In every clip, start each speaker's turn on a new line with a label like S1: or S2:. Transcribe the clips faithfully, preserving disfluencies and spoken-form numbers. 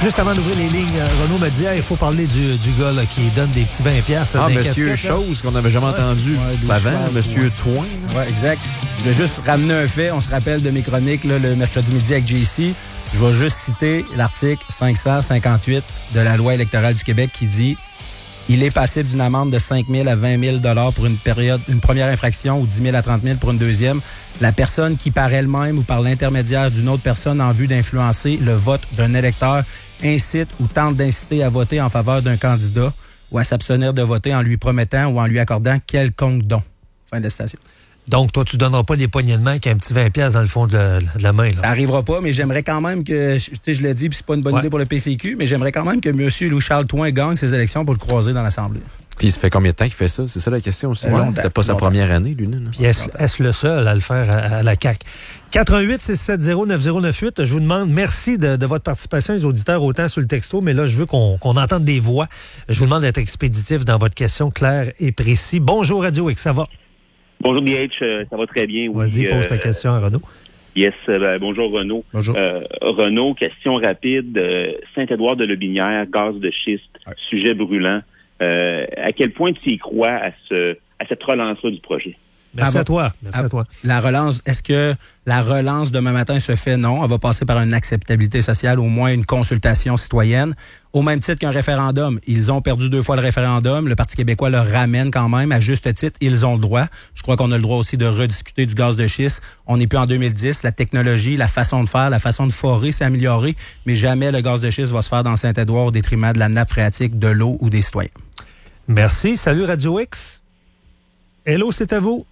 S1: Juste avant d'ouvrir les lignes, Renaud m'a dit il hey, faut parler du, du gars là, qui donne des petits vingt piastres.
S2: Ah, monsieur Chose, qu'on n'avait jamais ouais. entendu ouais, avant, choix, monsieur Toin.
S3: Oui, exact. Je vais juste ramener un fait. On se rappelle de mes chroniques là, le mercredi midi avec J C. Je vais juste citer l'article cinq cent cinquante-huit de la loi électorale du Québec qui dit « Il est passible d'une amende de cinq mille à vingt mille dollars pour une période, une première infraction ou dix mille à trente mille pour une deuxième. La personne qui, par elle-même ou par l'intermédiaire d'une autre personne en vue d'influencer le vote d'un électeur, incite ou tente d'inciter à voter en faveur d'un candidat ou à s'abstenir de voter en lui promettant ou en lui accordant quelconque don. » Fin de la citation.
S1: Donc, toi, tu ne donneras pas des poignées de main avec un petit vingt piastres dans le fond de la, de la main. Là.
S3: Ça n'arrivera pas, mais j'aimerais quand même que, tu sais, je l'ai dit, puis c'est pas une bonne ouais. idée pour le P C Q, mais j'aimerais quand même que M. Louis-Charles Toin gagne ses élections pour le croiser dans l'Assemblée.
S2: Puis ça fait combien de temps qu'il fait ça? C'est ça la question aussi. Euh, C'était pas sa première année, lui. Non?
S1: Puis est-ce, est-ce le seul à le faire à, à la C A Q? quatre un huit six sept zéro neuf zéro neuf huit. Je vous demande merci de, de votre participation, les auditeurs, autant sur le texto, mais là, je veux qu'on, qu'on entende des voix. Je vous demande d'être expéditif dans votre question, claire et précis. Bonjour Radio X, ça va?
S4: Bonjour B H, euh, ça va très bien.
S1: Vas-y,
S4: oui,
S1: pose
S4: euh,
S1: ta question à Renaud.
S4: Yes, euh, ben, bonjour Renaud.
S3: Bonjour.
S4: Euh, Renaud, question rapide. Euh, Saint-Édouard-de-Lobinière, gaz de schiste, ouais. sujet brûlant. Euh, à quel point tu y crois à, ce, à cette relance-là du projet?
S1: Merci
S3: ah,
S1: à toi. Merci ah, à toi.
S3: La relance, est-ce que la relance demain matin se fait? Non. Elle va passer par une acceptabilité sociale, au moins une consultation citoyenne. Au même titre qu'un référendum. Ils ont perdu deux fois le référendum. Le Parti québécois le ramène quand même, à juste titre. Ils ont le droit. Je crois qu'on a le droit aussi de rediscuter du gaz de schiste. On n'est plus en deux mille dix. La technologie, la façon de faire, la façon de forer s'est améliorée. Mais jamais le gaz de schiste va se faire dans Saint-Édouard au détriment de la nappe phréatique, de l'eau ou des citoyens.
S1: Merci. Salut Radio X. Hello, c'est à vous.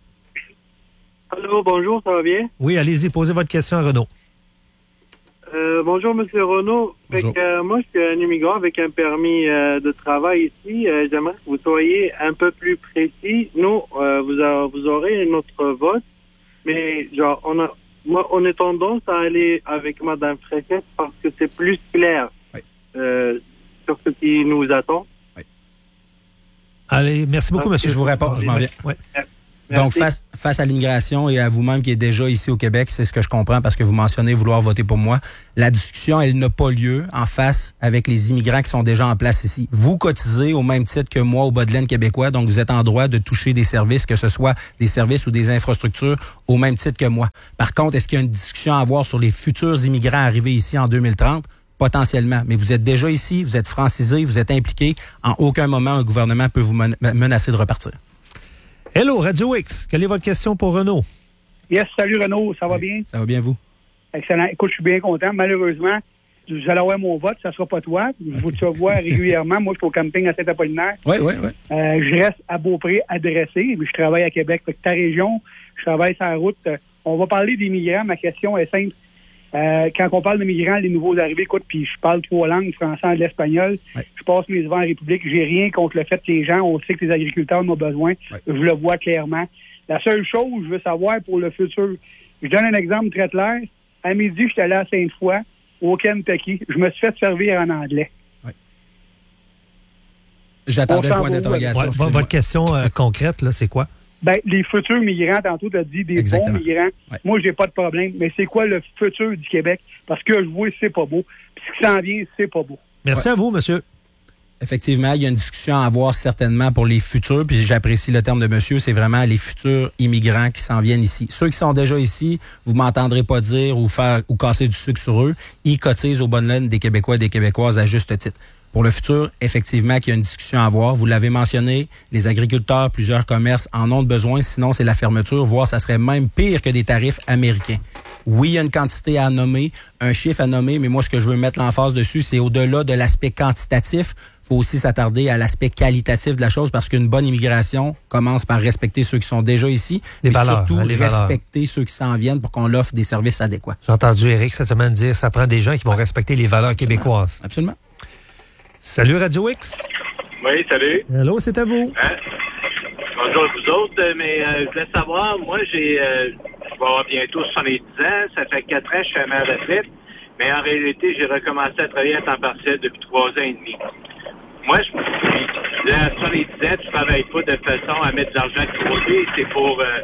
S5: Allô, bonjour, ça va bien?
S1: Oui, allez-y, posez votre question à Renaud.
S5: Euh, bonjour, M. Renaud. Fait que, euh, moi, je suis un immigrant avec un permis euh, de travail ici. Euh, j'aimerais que vous soyez un peu plus précis. Nous, euh, vous, a, vous aurez notre vote, mais genre, on a, moi, on a tendance à aller avec Mme Fréchette parce que c'est plus clair
S3: oui.
S5: euh, sur ce qui nous attend.
S3: Oui.
S1: Allez, merci beaucoup, monsieur.
S3: Je vous réponds, je m'en viens.
S1: Oui.
S3: Donc, face, face à l'immigration et à vous-même qui êtes déjà ici au Québec, c'est ce que je comprends parce que vous mentionnez vouloir voter pour moi. La discussion, elle n'a pas lieu en face avec les immigrants qui sont déjà en place ici. Vous cotisez au même titre que moi au bas de laine québécois, donc vous êtes en droit de toucher des services, que ce soit des services ou des infrastructures, au même titre que moi. Par contre, est-ce qu'il y a une discussion à avoir sur les futurs immigrants arrivés ici en deux mille trente? Potentiellement. Mais vous êtes déjà ici, vous êtes francisé, vous êtes impliqué. En aucun moment, un gouvernement peut vous menacer de repartir.
S1: Hello, Radio X. Quelle est votre question pour Renaud?
S6: Yes, salut Renaud, ça va bien?
S3: Ça va bien, vous?
S6: Excellent. Écoute, je suis bien content. Malheureusement, vous allez avoir mon vote, ça ne sera pas toi. Je vous te vois régulièrement. Moi, je suis au camping à Saint-Apollinaire.
S3: Oui, oui, oui.
S6: Euh, je reste à Beaupré, adressé, mais je travaille à Québec. Fait que ta région, je travaille sur la route. On va parler des migrants. Ma question est simple. Euh, quand on parle de migrants, les nouveaux arrivés, écoute, puis je parle trois langues, français, anglais, espagnol. Ouais. Je passe mes hivers en République. J'ai rien contre le fait que les gens, on sait que les agriculteurs en ont besoin. Ouais. Je le vois clairement. La seule chose que je veux savoir pour le futur, je donne un exemple très clair. À midi, je suis allé à Sainte-Foy, au Kentucky. Je me suis fait servir en anglais.
S3: Ouais. J'attendais le point d'interrogation.
S1: Ouais, votre question euh, concrète, là, c'est quoi?
S6: Ben, les futurs migrants, tantôt, tu as dit des Exactement. bons migrants. Ouais. Moi, j'ai pas de problème. Mais c'est quoi le futur du Québec? Parce que je vois, c'est pas beau. Puis ce qui s'en vient, c'est pas beau.
S1: Merci ouais. à vous, monsieur.
S3: Effectivement, il y a une discussion à avoir certainement pour les futurs, puis j'apprécie le terme de monsieur, c'est vraiment les futurs immigrants qui s'en viennent ici. Ceux qui sont déjà ici, vous m'entendrez pas dire ou faire ou casser du sucre sur eux, ils cotisent aux bonnes laines des Québécois et des Québécoises à juste titre. Pour le futur, effectivement, qu'il y a une discussion à avoir. Vous l'avez mentionné, les agriculteurs, plusieurs commerces en ont besoin, sinon c'est la fermeture, voire ça serait même pire que des tarifs américains. Oui, il y a une quantité à nommer, un chiffre à nommer, mais moi, ce que je veux mettre l'emphase dessus, c'est au-delà de l'aspect quantitatif, il faut aussi s'attarder à l'aspect qualitatif de la chose, parce qu'une bonne immigration commence par respecter ceux qui sont déjà ici,
S1: les
S3: et
S1: valeurs,
S3: surtout
S1: les
S3: respecter
S1: valeurs.
S3: ceux qui s'en viennent pour qu'on l'offre des services adéquats.
S1: J'ai entendu Éric cette semaine dire ça prend des gens qui vont respecter les valeurs
S3: Absolument.
S1: québécoises.
S3: Absolument.
S1: Salut Radio X.
S7: Oui, salut.
S1: Hello, c'est à vous.
S7: Hein? Bonjour à vous autres, mais euh, je voulais savoir, moi j'ai euh, je vais avoir bientôt soixante-dix ans, ça fait quatre ans que je suis à ma retraite, mais en réalité, j'ai recommencé à travailler à temps partiel depuis trois ans et demi. Moi, je à soixante-dix ans, tu ne travailles pas de façon à mettre de l'argent de côté, c'est pour euh,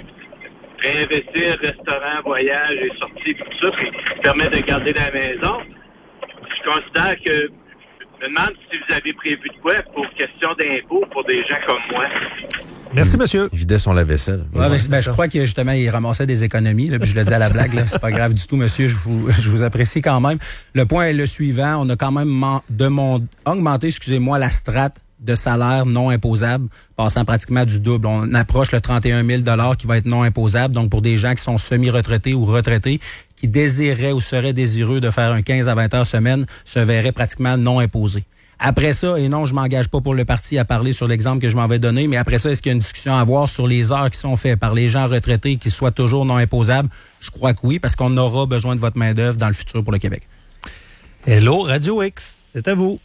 S7: réinvestir, restaurant, voyage et sorties, tout ça, puis permettre de garder la maison. Je considère que... Je me demande si vous avez prévu de quoi pour question d'impôts pour des gens comme moi.
S1: Merci, monsieur.
S2: Il vidait son lave-vaisselle.
S3: Ouais, ben, ben, je crois que justement, il ramassait des économies. Là, puis je le dis à la blague, là, c'est pas grave du tout, monsieur. Je vous, je vous apprécie quand même. Le point est le suivant. On a quand même man- demandé, augmenté, excusez-moi, la strate de salaire non imposable, passant pratiquement du double. On approche le trente et un mille dollars qui va être non imposable. Donc, pour des gens qui sont semi-retraités ou retraités, qui désireraient ou seraient désireux de faire un quinze à vingt heures semaine, se verraient pratiquement non imposés. Après ça, et non, je m'engage pas pour le parti à parler sur l'exemple que je m'en vais donner, mais après ça, est-ce qu'il y a une discussion à avoir sur les heures qui sont faites par les gens retraités qui soient toujours non imposables? Je crois que oui, parce qu'on aura besoin de votre main-d'œuvre dans le futur pour le Québec.
S1: Hello, Radio X, c'est à vous.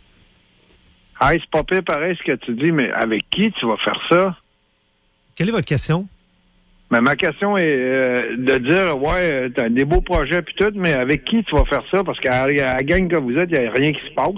S8: Hey, c'est pas pire pareil ce que tu dis, mais avec qui tu vas faire ça?
S1: Quelle est votre question?
S8: Mais ma question est euh, de dire, ouais, t'as des beaux projets puis tout, mais avec qui tu vas faire ça? Parce qu'à la gang que vous êtes, il n'y a rien qui se passe.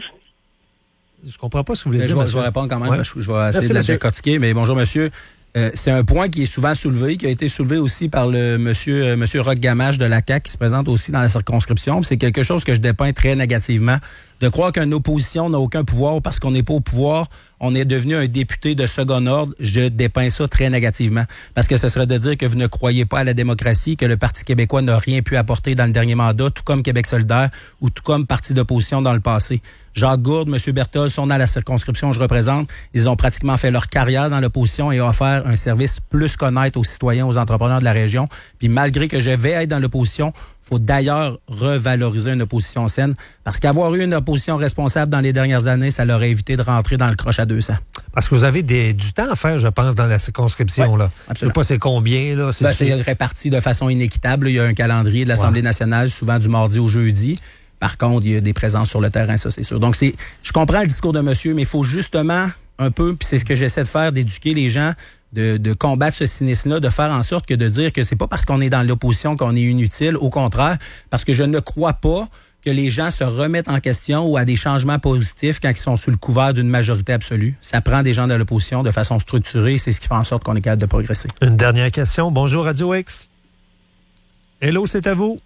S1: Je comprends pas ce que vous voulez
S3: mais
S1: dire.
S3: Je vais, je vais répondre quand même. Ouais. Je, je vais essayer Merci, de la
S1: monsieur.
S3: décortiquer. Mais bonjour, monsieur. Euh, c'est un point qui est souvent soulevé, qui a été soulevé aussi par le monsieur, euh, monsieur Roch Gamache de la C A Q, qui se présente aussi dans la circonscription. Puis c'est quelque chose que je dépeins très négativement. De croire qu'une opposition n'a aucun pouvoir parce qu'on n'est pas au pouvoir, on est devenu un député de second ordre, je dépeins ça très négativement. Parce que ce serait de dire que vous ne croyez pas à la démocratie, que le Parti québécois n'a rien pu apporter dans le dernier mandat, tout comme Québec solidaire ou tout comme parti d'opposition dans le passé. Jacques Gourde, M. Berthold sont dans la circonscription que je représente. Ils ont pratiquement fait leur carrière dans l'opposition et ont offert un service plus qu'honnête aux citoyens, aux entrepreneurs de la région. Puis malgré que je vais être dans l'opposition, il faut d'ailleurs revaloriser une opposition saine. Parce qu'avoir eu une opposition responsable dans les dernières années, ça leur a évité de rentrer dans le croche à deux cents.
S1: Parce que vous avez des, du temps à faire, je pense, dans la circonscription.
S3: Ouais,
S1: là.
S3: Absolument.
S1: Je ne sais pas c'est combien. Là. C'est,
S3: ben, c'est réparti de façon inéquitable. Il y a un calendrier de l'Assemblée ouais. nationale, souvent du mardi au jeudi. Par contre, il y a des présences sur le terrain, ça, c'est sûr. Donc, c'est, je comprends le discours de monsieur, mais il faut justement un peu, puis c'est ce que j'essaie de faire, d'éduquer les gens, de, de combattre ce cynisme-là, de faire en sorte que de dire que c'est pas parce qu'on est dans l'opposition qu'on est inutile, au contraire, parce que je ne crois pas que les gens se remettent en question ou à des changements positifs quand ils sont sous le couvert d'une majorité absolue. Ça prend des gens de l'opposition de façon structurée, c'est ce qui fait en sorte qu'on est capable de progresser.
S1: Une dernière question. Bonjour, Radio X. Hello, c'est à vous.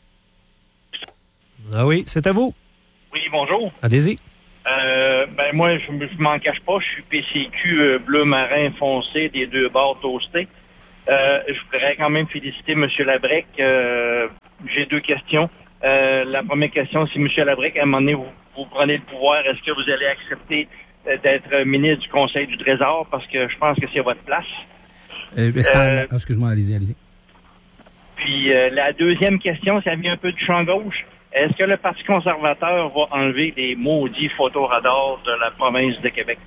S1: Ah oui, c'est à vous.
S9: Oui, bonjour.
S1: Allez-y.
S9: Euh, ben moi, je, je m'en cache pas, je suis P C Q euh, bleu marin foncé des deux bords toastés. Euh, je voudrais quand même féliciter M. Labrec. Euh, j'ai deux questions. Euh, la première question, c'est M. Labrec, à un moment donné, vous, vous prenez le pouvoir, est-ce que vous allez accepter euh, d'être ministre du Conseil du Trésor? Parce que je pense que c'est votre place.
S3: Euh, sans, euh, excuse-moi, allez-y, allez-y.
S9: Puis euh, la deuxième question, ça vient un peu du champ gauche. Est-ce que le Parti conservateur va enlever les maudits photoradars de la province de Québec?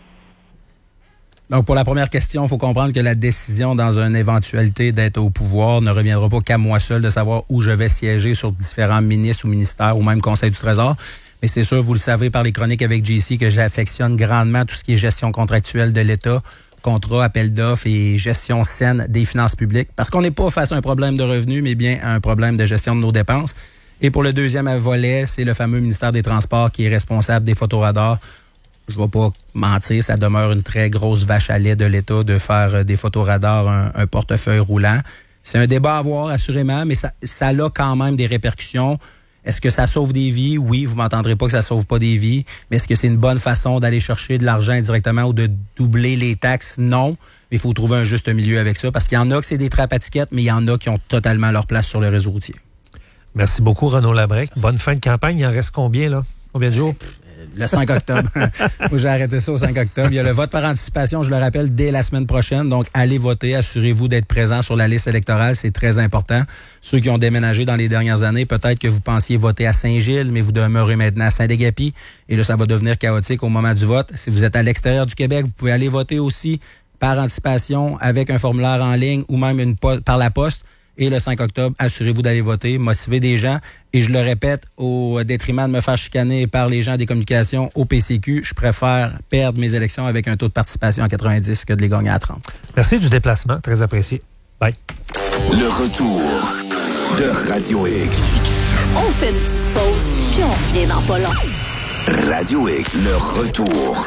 S3: Donc, pour la première question, il faut comprendre que la décision dans une éventualité d'être au pouvoir ne reviendra pas qu'à moi seul de savoir où je vais siéger sur différents ministres ou ministères ou même Conseil du Trésor. Mais c'est sûr, vous le savez par les chroniques avec J C, que j'affectionne grandement tout ce qui est gestion contractuelle de l'État, contrat, appel d'offres et gestion saine des finances publiques. Parce qu'on n'est pas face à un problème de revenus, mais bien à un problème de gestion de nos dépenses. Et pour le deuxième volet, c'est le fameux ministère des Transports qui est responsable des photoradars. Je ne vais pas mentir, ça demeure une très grosse vache à lait de l'État de faire des photoradars un, un portefeuille roulant. C'est un débat à avoir, assurément, mais ça, ça a quand même des répercussions. Est-ce que ça sauve des vies? Oui, vous m'entendrez pas que ça sauve pas des vies. Mais est-ce que c'est une bonne façon d'aller chercher de l'argent indirectement ou de doubler les taxes? Non. Mais il faut trouver un juste milieu avec ça parce qu'il y en a que c'est des trappes à tickets, mais il y en a qui ont totalement leur place sur le réseau routier.
S1: Merci beaucoup, Renaud Labrec. Bonne fin de campagne. Il en reste combien, là? Combien de jours?
S3: Le cinq octobre. Faut j'ai arrêté ça au cinq octobre. Il y a le vote par anticipation, je le rappelle, dès la semaine prochaine. Donc, allez voter. Assurez-vous d'être présent sur la liste électorale. C'est très important. Ceux qui ont déménagé dans les dernières années, peut-être que vous pensiez voter à Saint-Gilles, mais vous demeurez maintenant à Saint-Dégapi. Et là, ça va devenir chaotique au moment du vote. Si vous êtes à l'extérieur du Québec, vous pouvez aller voter aussi par anticipation avec un formulaire en ligne ou même une po- par la poste. Et le cinq octobre, assurez-vous d'aller voter, motiver des gens. Et je le répète, au détriment de me faire chicaner par les gens des communications au P C Q, je préfère perdre mes élections avec un taux de participation à quatre-vingt-dix que de les gagner à trente.
S1: Merci du déplacement, très apprécié. Bye.
S10: Le retour de Radio X.
S11: On fait une petite pause, puis on revient dans pas long.
S10: Radio X, le retour.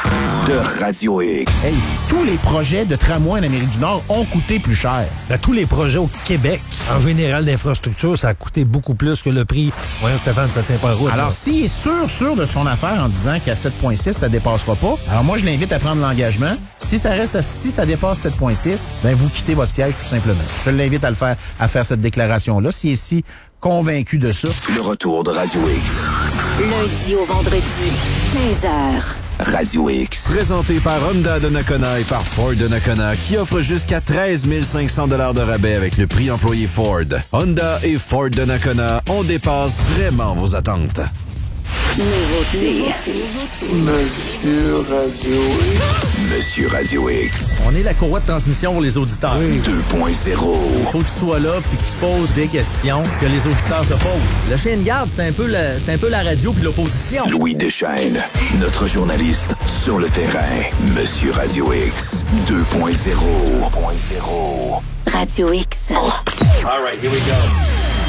S10: de Radio X.
S11: Hey, tous les projets de tramway en Amérique du Nord ont coûté plus cher.
S1: Ben, tous les projets au Québec, en général d'infrastructure, ça a coûté beaucoup plus que le prix. Voyons, Stéphane, ça tient pas route.
S11: Alors, s'il est sûr, sûr de son affaire en disant qu'à sept virgule six, ça dépassera pas, alors moi, je l'invite à prendre l'engagement. Si ça reste à, si ça dépasse sept virgule six, ben vous quittez votre siège tout simplement. Je l'invite à le faire, à faire cette déclaration-là. S'il est si convaincu de ça.
S10: Le retour de Radio X.
S12: Lundi au vendredi, quinze heures.
S10: Radio X.
S2: Présenté par Honda de Nakona et par Ford de Nakona, qui offre jusqu'à treize mille cinq cents dollars de rabais avec le prix employé Ford. Honda et Ford de Nakona, on dépasse vraiment vos attentes.
S12: Nouveauté.
S10: Monsieur Radio X. Monsieur Radio X.
S3: On est la courroie de transmission pour les auditeurs.
S10: deux point zéro.
S3: Il faut que tu sois là puis que tu poses des questions que les auditeurs se posent. Le chien de garde, c'est un peu la, c'est un peu la radio puis l'opposition.
S10: Louis Deschaînes, notre journaliste sur le terrain. Monsieur Radio X. deux point zéro.
S12: Radio X.
S13: All right, here we go.